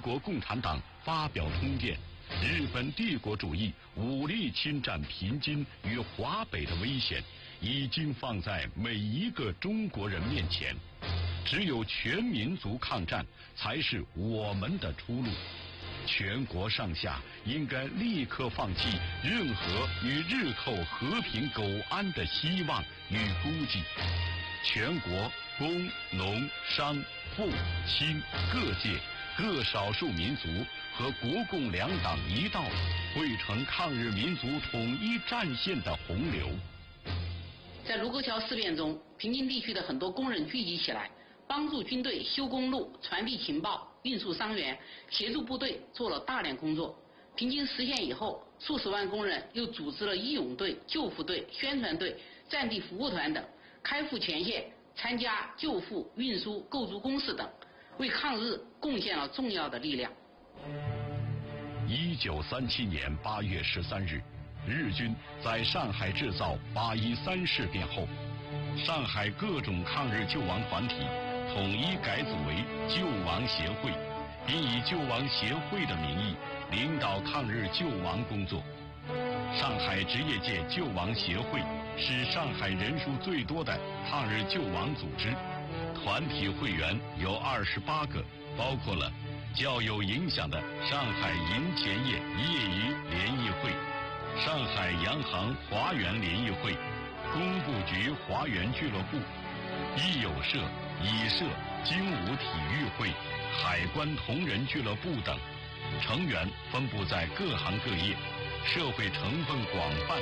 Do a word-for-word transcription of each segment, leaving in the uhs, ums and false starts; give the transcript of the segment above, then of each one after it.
国共产党发表通电，日本帝国主义武力侵占平津与华北的危险已经放在每一个中国人面前，只有全民族抗战才是我们的出路。全国上下应该立刻放弃任何与日后和平苟安的希望与估计。全国工农商富清各界各少数民族和国共两党一道汇成抗日民族统一战线的洪流。 在卢沟桥事变中，平津地区的很多工人聚集起来，帮助军队修公路、传递情报、运输伤员，协助部队做了大量工作。平津实现以后，数十万工人又组织了义勇队、救护队、宣传队、战地服务团等，开赴前线，参加救护、运输、构筑工事等，为抗日贡献了重要的力量。 一九三七年八月十三日，日军在上海制造八一三事变后，上海各种抗日救亡团体统一改组为救亡协会，并以救亡协会的名义领导抗日救亡工作。上海职业界救亡协会是上海人数最多的抗日救亡组织，团体会员有二十八个，包括了较有影响的上海银钱业业余联谊会、上海洋行华园联谊会、工部局华园俱乐部、艺友社、乙社、精武体育会、海关同仁俱乐部等，成员分布在各行各业，社会成分广泛。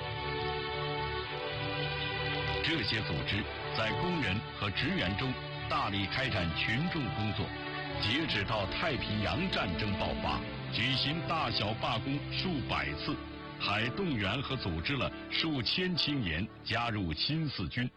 这些组织在工人和职员中大力开展群众工作，截止到太平洋战争爆发，举行大小罢工数百次，还动员和组织了数千青年加入新四军。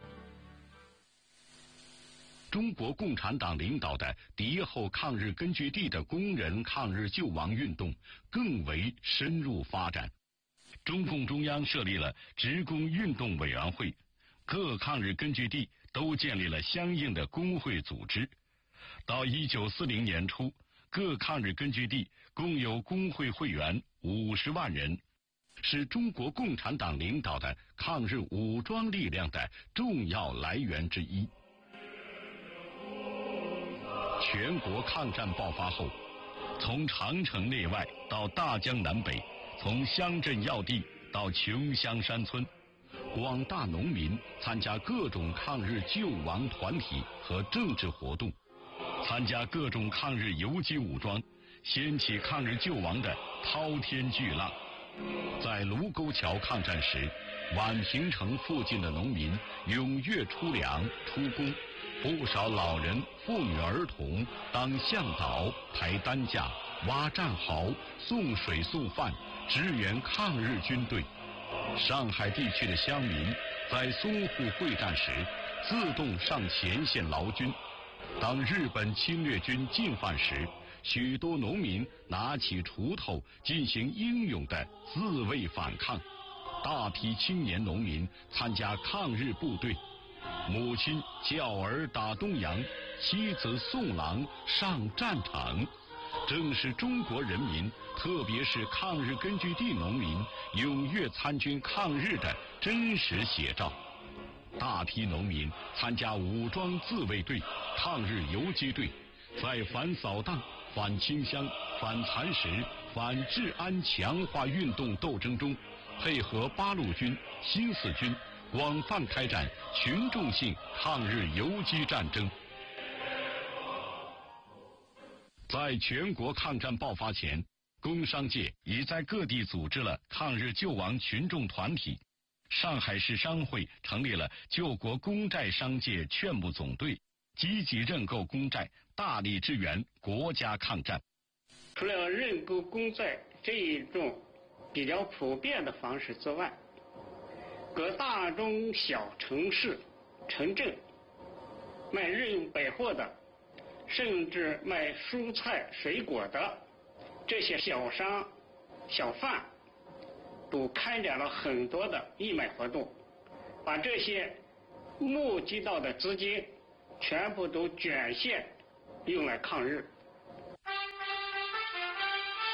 中国共产党领导的敌后抗日根据地的工人抗日救亡运动更为深入发展。中共中央设立了职工运动委员会，各抗日根据地都建立了相应的工会组织。到一九四零年初，各抗日根据地共有工会会员五十万人，是中国共产党领导的抗日武装力量的重要来源之一。全国抗战爆发后，从长城内外到大江南北，从乡镇要地到穷乡山村，广大农民参加各种抗日救亡团体和政治活动，参加各种抗日游击武装，掀起抗日救亡的滔天巨浪。在卢沟桥抗战时，宛平城附近的农民踊跃出粮出工，不少老人、妇女、儿童当向导、抬担架、挖战壕、送水送饭，支援抗日军队。上海地区的乡民在淞沪会战时自动上前线劳军。当日本侵略军进犯时，许多农民拿起锄头进行英勇的自卫反抗，大批青年农民参加抗日部队，母亲教儿打东洋，妻子送郎上战场，正是中国人民，特别是抗日根据地农民踊跃参军抗日的真实写照。大批农民参加武装自卫队、抗日游击队，在反扫荡、反清乡、反蚕食、反治安强化运动斗争中，配合八路军、新四军，广泛开展群众性抗日游击战争。在全国抗战爆发前，工商界已在各地组织了抗日救亡群众团体。上海市商会成立了救国公债商界劝募总队，积极认购公债，大力支援国家抗战。 除了认购公债这一种比较普遍的方式之外，各大中小城市、城镇卖日用百货的，甚至卖蔬菜水果的这些小商小贩都开展了很多的义卖活动，把这些募集到的资金全部都捐献用来抗日。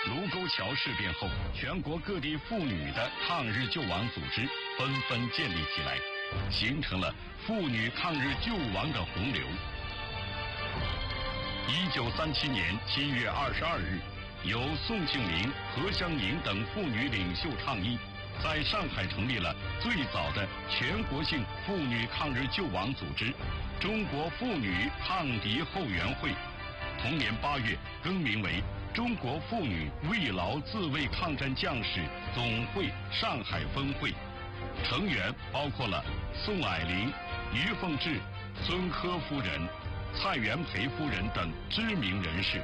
卢沟桥事变后，全国各地妇女的抗日救亡组织纷纷建立起来，形成了妇女抗日救亡的洪流。一九三七年七月二十二日，由宋庆龄、何香凝等妇女领袖倡议，在上海成立了最早的全国性妇女抗日救亡组织——中国妇女抗敌后援会。同年八月更名为中国妇女慰劳自卫抗战将士总会上海分会，成员包括了宋霭龄、于凤至、孙科夫人、蔡元培夫人等知名人士。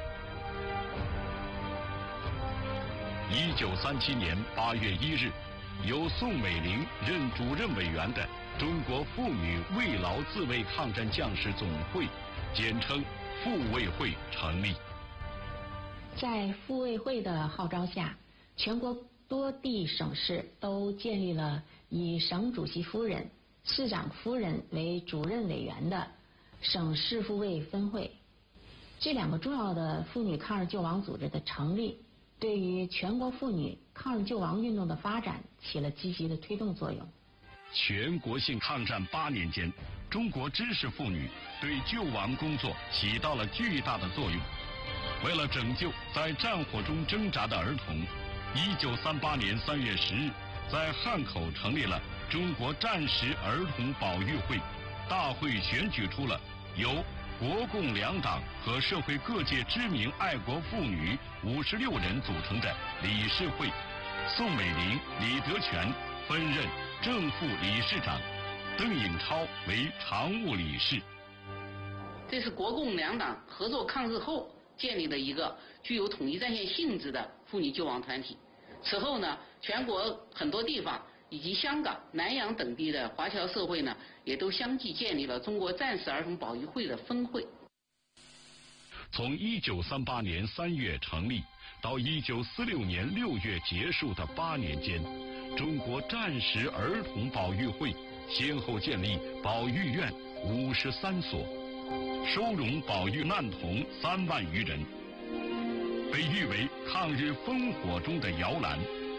一九三七年八月一日，由宋美龄任主任委员的中国妇女慰劳自卫抗战将士总会，简称妇慰会成立。 在妇慰会的号召下，全国多地省市都建立了以省主席夫人、市长夫人为主任委员的省市妇慰分会。这两个重要的妇女抗日救亡组织的成立，对于全国妇女抗日救亡运动的发展起了积极的推动作用。 全国性抗战八年间，中国知识妇女对救亡工作起到了巨大的作用。为了拯救在战火中挣扎的儿童，一九三八年三月十日，在汉口成立了中国战时儿童保育会。大会选举出了由国共两党和社会各界知名爱国妇女五十六人组成的理事会，宋美龄、李德全分任正副理事长，邓颖超为常务理事。 这是国共两党合作抗日后建立的一个具有统一战线性质的妇女救亡团体。此后呢，全国很多地方以及香港、南洋等地的华侨社会呢，也都相继建立了中国战时儿童保育会的分会。 从一九三八年三月成立到一九四六年六月结束的八年间，中国战时儿童保育会先后建立保育院五十三所，收容保育难童三万余人，被誉为抗日烽火中的摇篮。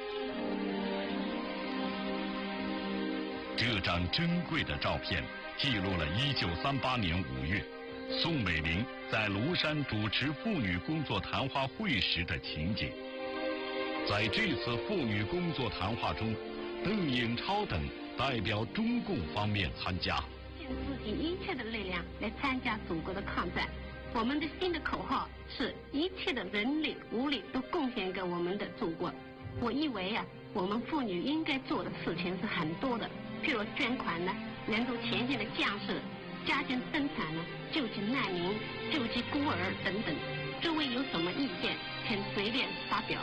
这张珍贵的照片记录了一九三八年五月，宋美龄在庐山主持妇女工作谈话会时的情景。在这次妇女工作谈话中，邓颖超等代表中共方面参加， 尽自己一切的力量来参加祖国的抗战。我们的新的口号是一切的人力物力都贡献给我们的祖国。我以为啊，我们妇女应该做的事情是很多的，譬如捐款呢，援助前线的将士，加紧生产呢，救济难民、救济孤儿等等。诸位有什么意见，请随便发表。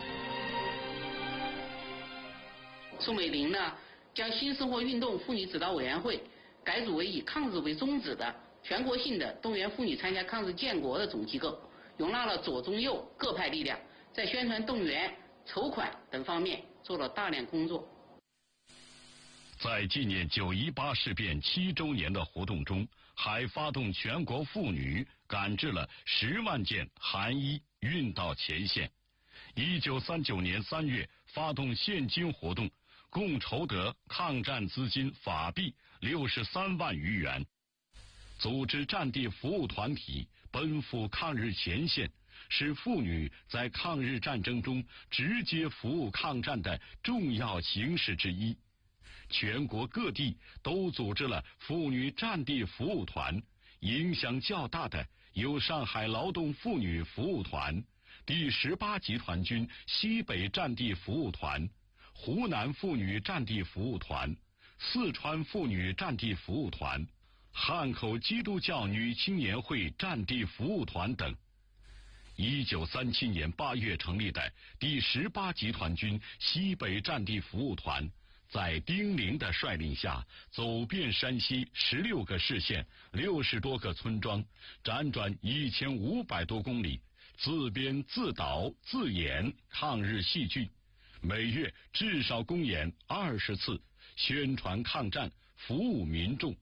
宋美龄呢，将新生活运动妇女指导委员会改组为以抗日为宗旨的全国性的动员妇女参加抗日建国的总机构，容纳了左中右各派力量，在宣传动员、筹款等方面做了大量工作。 在纪念九一八事变七周年的活动中，还发动全国妇女赶制了十万件寒衣运到前线。一九三九年三月发动现金活动，共筹得抗战资金法币六十三万余元，组织战地服务团体奔赴抗日前线，是妇女在抗日战争中直接服务抗战的重要形式之一。全国各地都组织了妇女战地服务团，影响较大的有上海劳动妇女服务团、第十八集团军西北战地服务团、湖南妇女战地服务团、四川妇女战地服务团、汉口基督教女青年会战地服务团等。一九三七年八月成立的第十八集团军西北战地服务团，在丁玲的率领下，走遍山西十六个市县、六十多个村庄，辗转一千五百多公里，自编自导自演抗日戏剧，每月至少公演二十次，宣传抗战，服务民众。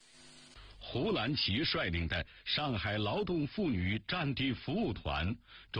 胡兰奇率领的上海劳动妇女战地服务团